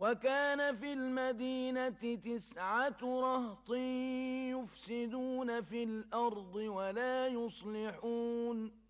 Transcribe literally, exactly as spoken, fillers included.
وكان في المدينة تسعة رهط يفسدون في الأرض ولا يصلحون